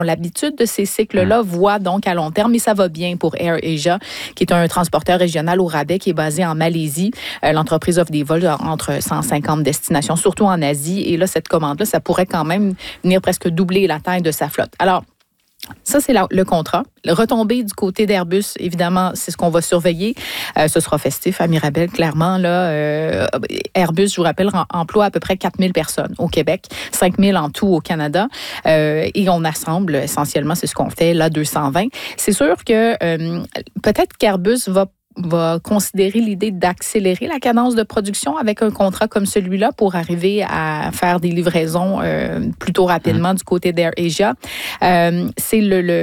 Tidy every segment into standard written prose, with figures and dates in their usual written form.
l'habitude de ces cycles-là voient donc à long terme, et ça va bien pour AirAsia, qui est un transporteur régional au rabais qui est basé en Malaisie. L'entreprise offre des vols entre 150 destinations, surtout en Asie. Et là, cette commande-là, ça pourrait quand même venir presque doubler la taille de sa flotte. Alors, ça, c'est le contrat. Le retombée du côté d'Airbus, évidemment, c'est ce qu'on va surveiller. Ce sera festif à Mirabel, clairement. Là, Airbus, je vous rappelle, emploie à peu près 4000 personnes au Québec, 5000 en tout au Canada. Et on assemble, essentiellement, c'est ce qu'on fait, là, 220. C'est sûr que peut-être qu'Airbus va considérer l'idée d'accélérer la cadence de production avec un contrat comme celui-là pour arriver à faire des livraisons plutôt rapidement du côté d'AirAsia. C'est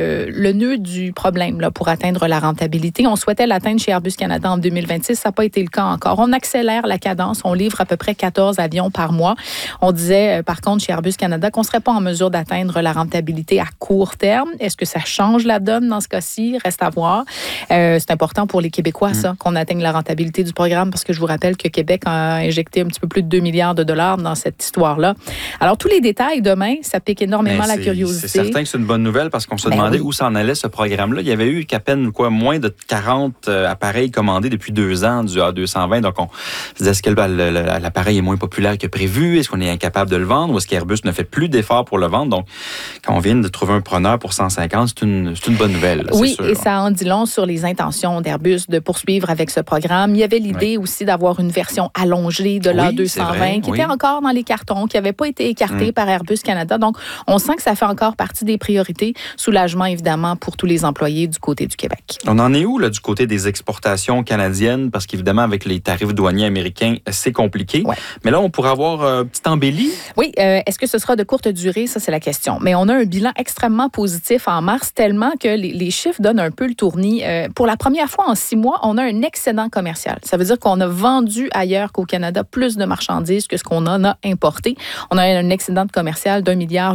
le nœud du problème là, pour atteindre la rentabilité. On souhaitait l'atteindre chez Airbus Canada en 2026. Ça n'a pas été le cas encore. On accélère la cadence. On livre à peu près 14 avions par mois. On disait, par contre, chez Airbus Canada, qu'on ne serait pas en mesure d'atteindre la rentabilité à court terme. Est-ce que ça change la donne dans ce cas-ci? Reste à voir. C'est important pour les Québécois ça, qu'on atteigne la rentabilité du programme, parce que je vous rappelle que Québec a injecté un petit peu plus de 2 milliards de dollars dans cette histoire-là. Alors, tous les détails, demain, ça pique énormément la curiosité. C'est certain que c'est une bonne nouvelle, parce qu'on se demandait où s'en allait ce programme-là. Il y avait eu qu'à peine moins de 40 appareils commandés depuis 2 ans du A220. Donc, on se disait, est-ce que l'appareil est moins populaire que prévu? Est-ce qu'on est incapable de le vendre? Ou est-ce qu'Airbus ne fait plus d'efforts pour le vendre? Donc, quand on vient de trouver un preneur pour 150, c'est une bonne nouvelle. Là, oui, sûr, et ça en dit long sur les intentions d'Airbus de poursuivre avec ce programme. Il y avait l'idée aussi d'avoir une version allongée de l'A220 qui était encore dans les cartons, qui n'avait pas été écartée par Airbus Canada. Donc, on sent que ça fait encore partie des priorités. Soulagement, évidemment, pour tous les employés du côté du Québec. On en est où, là, du côté des exportations canadiennes? Parce qu'évidemment, avec les tarifs douaniers américains, c'est compliqué. Ouais. Mais là, on pourrait avoir une petite embellie. Oui. Est-ce que ce sera de courte durée? Ça, c'est la question. Mais on a un bilan extrêmement positif en mars, tellement que les chiffres donnent un peu le tournis. Pour la première fois en 6 mois, on a un excédent commercial. Ça veut dire qu'on a vendu ailleurs qu'au Canada plus de marchandises que ce qu'on en a importé. On a un excédent commercial d'1,8 milliard.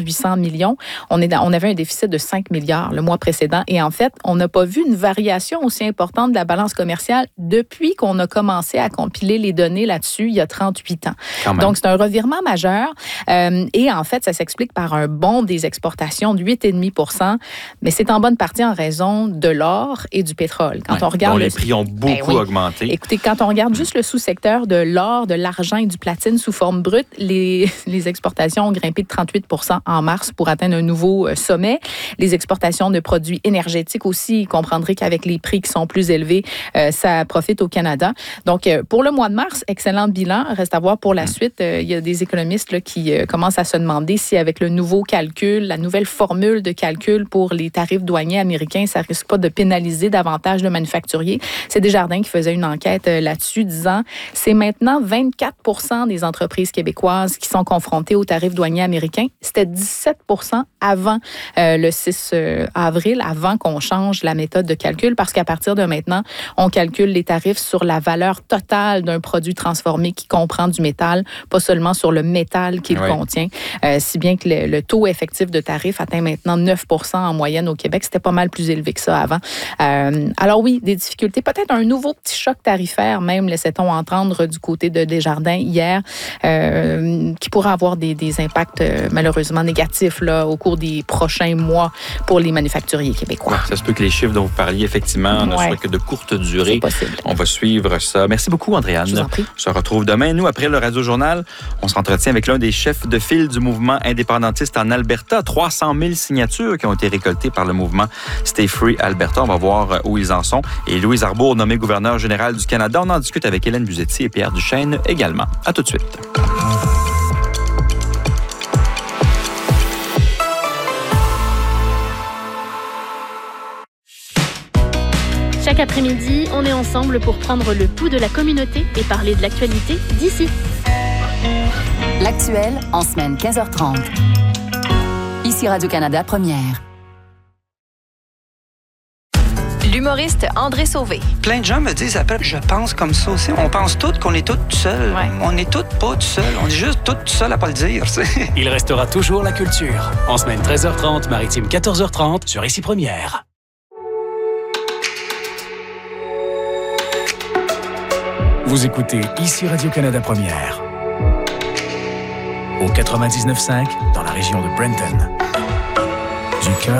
On avait un déficit de 5 milliards le mois précédent. Et en fait, on n'a pas vu une variation aussi importante de la balance commerciale depuis qu'on a commencé à compiler les données là-dessus il y a 38 ans. Donc, c'est un revirement majeur. Et en fait, ça s'explique par un bond des exportations de 8,5 %. Mais c'est en bonne partie en raison de l'or et du pétrole. Quand on regarde les prix ont beaucoup augmenté. Écoutez, quand on regarde juste le sous-secteur de l'or, de l'argent et du platine sous forme brute, les exportations ont grimpé de 38 % en mars pour atteindre un nouveau sommet. Les exportations de produits énergétiques aussi, vous comprendrez qu'avec les prix qui sont plus élevés, ça profite au Canada. Donc, pour le mois de mars, excellent bilan. Reste à voir pour la suite. Il y a des économistes là, qui commencent à se demander si avec le nouveau calcul, la nouvelle formule de calcul pour les tarifs douaniers américains, ça risque pas de pénaliser davantage le manufacturier. C'est Desjardins qui faisait une enquête là-dessus disant c'est maintenant 24 % des entreprises québécoises qui sont confrontées aux tarifs douaniers américains. C'était 17 % avant le 6 avril, avant qu'on change la méthode de calcul, parce qu'à partir de maintenant, on calcule les tarifs sur la valeur totale d'un produit transformé qui comprend du métal, pas seulement sur le métal qu'il contient. Si bien que le taux effectif de tarif atteint maintenant 9 % en moyenne au Québec. C'était pas mal plus élevé que ça avant. Alors oui, des difficultés. Peut-être un nouveau petit choc tarifaire, même, laissait-on entendre du côté de Desjardins hier, qui pourrait avoir des impacts malheureusement négatifs là, au cours des prochains mois pour les manufacturiers québécois. Ça se peut que les chiffres dont vous parliez, effectivement, ne soient que de courte durée. C'est possible. On va suivre ça. Merci beaucoup, Andréane. Je vous en prie. On se retrouve demain. Nous, après le Radio-Journal, on s'entretient avec l'un des chefs de file du mouvement indépendantiste en Alberta. 300 000 signatures qui ont été récoltées par le mouvement Stay Free Alberta. On va voir où ils en sont. Et Louise Arbour, nommé gouverneur général du Canada. On en discute avec Hélène Buzetti et Pierre Duchesne également. À tout de suite. Chaque après-midi, on est ensemble pour prendre le pouls de la communauté et parler de l'actualité d'ici. L'actuel en semaine 15h30. Ici Radio-Canada Première. L'humoriste André Sauvé. Plein de gens me disent après, je pense comme ça aussi. On pense tous qu'on est tous tout seuls. Ouais. On est tous pas tout seuls. On est juste tous tout seuls à pas le dire. T'sais. Il restera toujours la culture. En semaine 13h30, maritime 14h30 sur Ici Première. Vous écoutez Ici Radio-Canada Première. Au 99.5 dans la région de Brenton. Du cœur